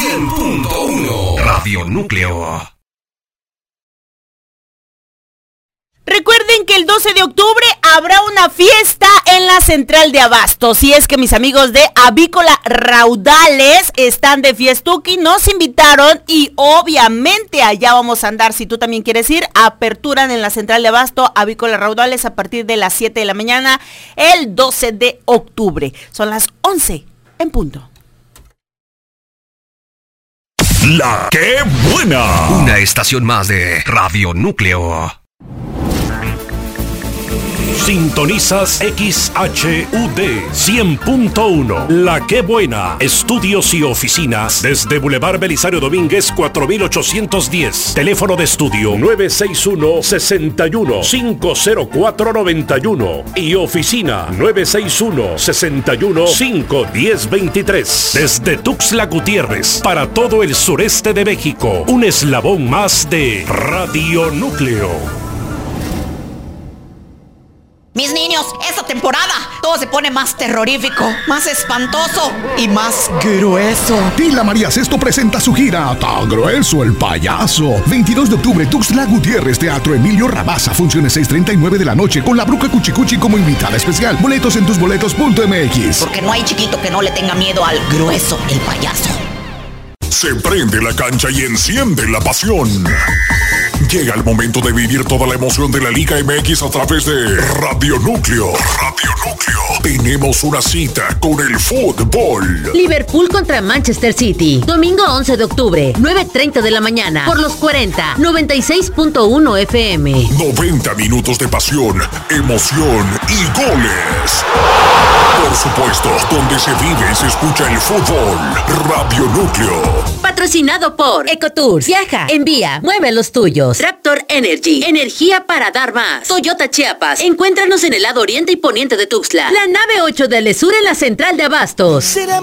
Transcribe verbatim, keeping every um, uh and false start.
cien punto uno Radio Núcleo. Recuerden que el doce de octubre habrá una fiesta en la Central de Abastos. Y es que mis amigos de Avícola Raudales están de fiestuki, nos invitaron y obviamente allá vamos a andar. Si tú también quieres ir, aperturan en la Central de Abasto, Avícola Raudales a partir de las siete de la mañana el doce de octubre. Son las once en punto. La ¡Qué buena! Una estación más de Radio Núcleo. Sintonizas X H U D cien punto uno. La Qué Buena. Estudios y oficinas desde Boulevard Belisario Domínguez cuatro mil ochocientos diez. Teléfono de estudio nueve seis uno, seis uno, cinco cero cuatro nueve uno y oficina nueve seis uno, seis uno, cinco uno cero dos tres. Desde Tuxtla Gutiérrez para todo el sureste de México. Un eslabón más de Radio Núcleo. Mis niños, esta temporada todo se pone más terrorífico, más espantoso y más grueso. Tila María Sesto presenta su gira Tan Grueso el Payaso. veintidós de octubre, Tuxtla Gutiérrez, Teatro Emilio Rabasa. Funciones seis treinta y nueve de la noche con la Bruja Cuchicuchi como invitada especial. Boletos en tusboletos punto m x. Porque no hay chiquito que no le tenga miedo al Grueso el Payaso. Se prende la cancha y enciende la pasión. Llega el momento de vivir toda la emoción de la Liga M X a través de Radio Núcleo. Radio Núcleo. Tenemos una cita con el fútbol. Liverpool contra Manchester City. Domingo once de octubre, nueve treinta de la mañana. Por los cuarenta, noventa y seis punto uno F M. noventa minutos de pasión, emoción y goles. Por supuesto, donde se vive y se escucha el fútbol. Radio Núcleo. Patrocinado por Ecotours. Viaja, envía, mueve los tuyos. Raptor Energy. Energía para dar más. Toyota Chiapas. Encuéntranos en el lado oriente y poniente de Tuxtla. La nave ocho del Sur en la Central de Abastos.